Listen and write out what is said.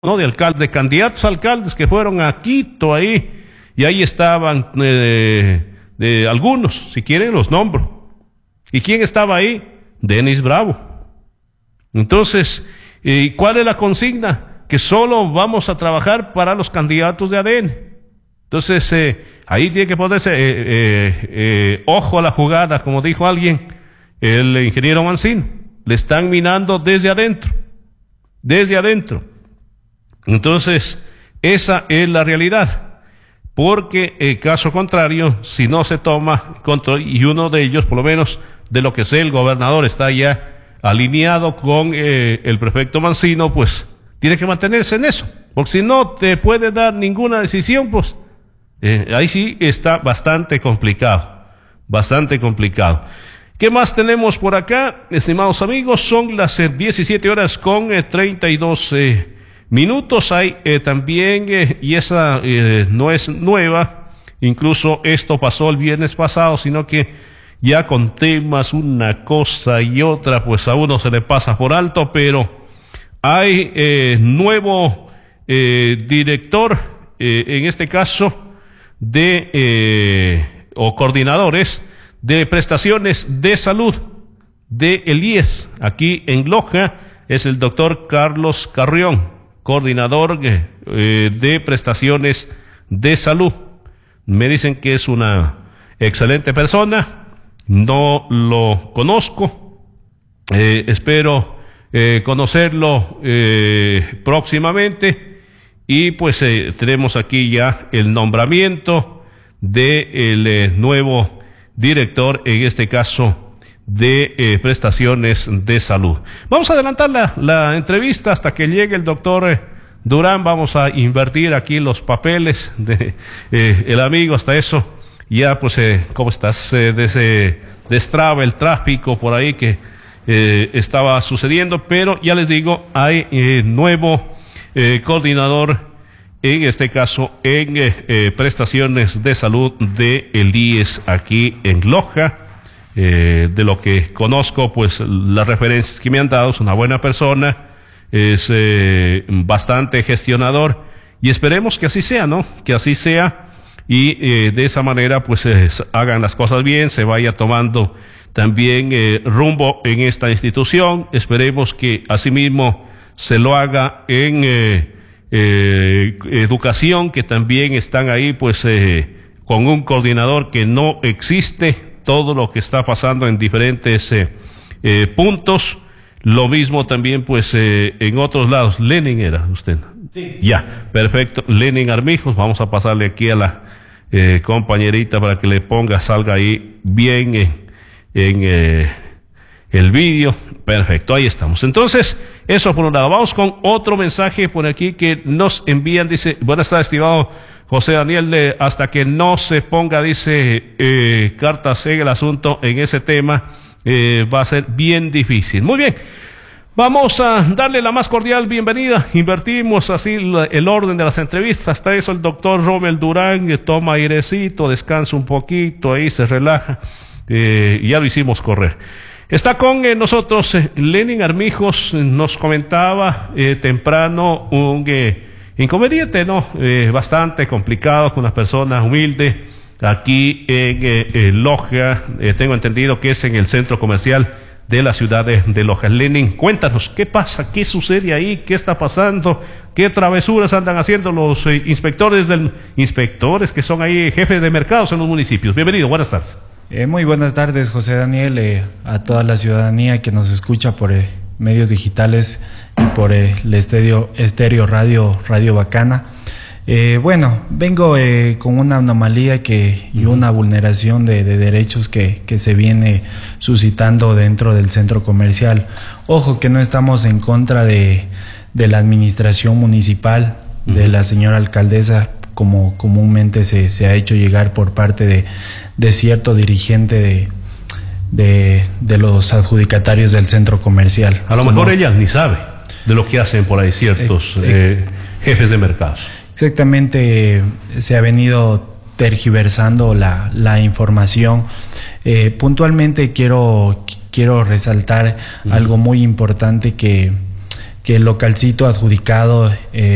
¿no? De alcaldes, de candidatos a alcaldes que fueron a Quito ahí, y ahí estaban de algunos, si quieren los nombro. ¿Y quién estaba ahí? Denis Bravo. Entonces, ¿cuál es la consigna? Que solo vamos a trabajar para los candidatos de ADN. Entonces, ahí tiene que ponerse ojo a la jugada, como dijo alguien, el ingeniero Mancino. Le están minando desde adentro. Desde adentro. Entonces, esa es la realidad. Porque, caso contrario, si no se toma control, y uno de ellos, por lo menos de lo que sé, el gobernador está ya alineado con el prefecto Mancino, pues tiene que mantenerse en eso. Porque si no te puede dar ninguna decisión, pues ahí sí está bastante complicado. Bastante complicado. ¿Qué más tenemos por acá, estimados amigos? Son las 17 horas con 32 minutos. Hay también, y esa no es nueva, incluso esto pasó el viernes pasado, sino que ya con temas una cosa y otra, pues a uno se le pasa por alto, pero hay nuevo director, en este caso, o coordinadores de prestaciones de salud de el IES, aquí en Loja, es el doctor Carlos Carrión, coordinador de prestaciones de salud. Me dicen que es una excelente persona, no lo conozco, espero conocerlo próximamente, y pues tenemos aquí ya el nombramiento del nuevo director, en este caso de prestaciones de salud. Vamos a adelantar la entrevista hasta que llegue el doctor Durán. Vamos a invertir aquí los papeles de el amigo, hasta eso ya pues ¿cómo estás? Destraba el tráfico por ahí que estaba sucediendo, pero ya les digo, hay nuevo coordinador, en este caso en prestaciones de salud de el IES aquí en Loja. De lo que conozco, pues las referencias que me han dado, es una buena persona, es bastante gestionador, y esperemos que así sea, ¿no? Que así sea, y de esa manera pues hagan las cosas bien, se vaya tomando también rumbo en esta institución. Esperemos que asimismo se lo haga en educación, que también están ahí pues con un coordinador que no existe, todo lo que está pasando en diferentes puntos. Lo mismo también pues en otros lados. Lenin era usted. Sí. Ya, perfecto. Lenin Armijos, vamos a pasarle aquí a la compañerita para que le ponga, salga ahí bien en el vídeo. Perfecto, ahí estamos. Entonces, eso por un lado. Vamos con otro mensaje por aquí que nos envían. Dice: buenas tardes, estimado José Daniel, hasta que no se ponga, dice, cartas en el asunto en ese tema, va a ser bien difícil. Muy bien, vamos a darle la más cordial bienvenida. Invertimos así el orden de las entrevistas. Hasta eso el doctor Rommel Durán toma airecito, descansa un poquito, ahí se relaja, y ya lo hicimos correr. Está con nosotros Lenin Armijos. Nos comentaba temprano un inconveniente, ¿no? Bastante complicado con una persona humilde aquí en Loja. Tengo entendido que es en el centro comercial de la ciudad de Loja. Lenin, cuéntanos, ¿qué pasa? ¿Qué sucede ahí? ¿Qué está pasando? ¿Qué travesuras andan haciendo los inspectores que son ahí jefes de mercados en los municipios? Bienvenido, buenas tardes. Muy buenas tardes, José Daniel, a toda la ciudadanía que nos escucha por medios digitales y por el estéreo Radio Bacana. Bueno, vengo con una anomalía y una vulneración de derechos que se viene suscitando dentro del centro comercial. Ojo que no estamos en contra de la administración municipal, de la señora alcaldesa, como comúnmente se ha hecho llegar por parte de cierto dirigente de los adjudicatarios del centro comercial. A lo mejor ella ni sabe de lo que hacen por ahí ciertos jefes de mercados. Exactamente, se ha venido tergiversando la información. Puntualmente quiero resaltar algo muy importante, que el localcito adjudicado